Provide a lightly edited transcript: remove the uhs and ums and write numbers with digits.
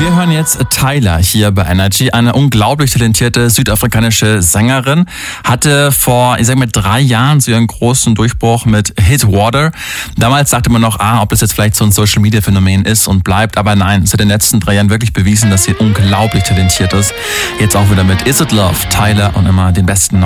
Wir hören jetzt Tyla hier bei Energy, eine unglaublich talentierte südafrikanische Sängerin, hatte vor, 3 Jahren so ihren großen Durchbruch mit Hit Water. Damals dachte man noch, ob das jetzt vielleicht so ein Social-Media-Phänomen ist und bleibt, aber nein, sie hat in den letzten 3 Jahren wirklich bewiesen, dass sie unglaublich talentiert ist. Jetzt auch wieder mit Is It Love, Tyla und immer den besten